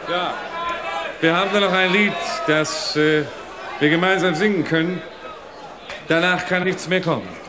Ja, wir haben nur noch ein Lied, das wir gemeinsam singen können. Danach kann nichts mehr kommen.